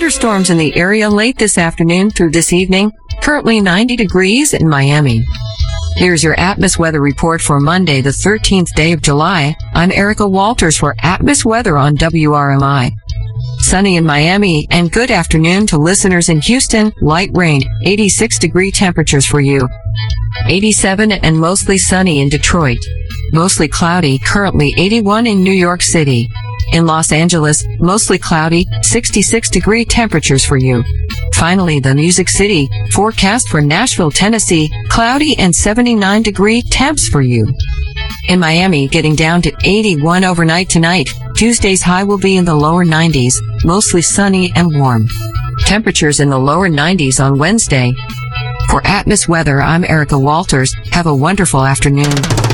thunderstorms in the area late this afternoon through this evening. Currently 90 degrees in Miami. Here's your Atmos weather report for Monday, the 13th day of July. I'm Erica Walters for Atmos weather on WRMI. Sunny in Miami and good afternoon to listeners in Houston. Light rain, 86-degree temperatures for you. 87 and mostly sunny in Detroit. Mostly cloudy, currently 81 in New York City. In Los Angeles, mostly cloudy, 66-degree temperatures for you. Finally, the Music City, forecast for Nashville, Tennessee, cloudy and 79-degree temps for you. In Miami, getting down to 81 overnight tonight. Tuesday's high will be in the lower 90s, mostly sunny and warm. Temperatures in the lower 90s on Wednesday. For Atmos weather, I'm Erica Walters. Have a wonderful afternoon.